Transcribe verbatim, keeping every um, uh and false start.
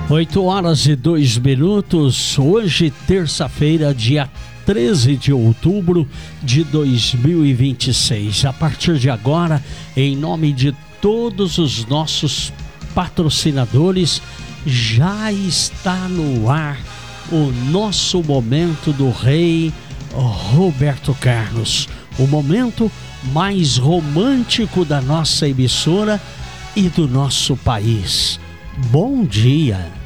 oito horas e dois minutos, hoje terça-feira, dia treze de outubro de dois mil e vinte e seis. A partir de agora, em nome de todos os nossos patrocinadores, já está no ar o nosso Momento do Rei Roberto Carlos. O momento mais romântico da nossa emissora e do nosso país. Bom dia!